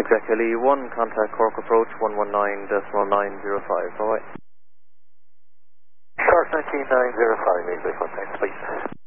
Jack Ellie 1, contact Cork approach 119.905. Bye-bye. Shark 19905, make the contact, please.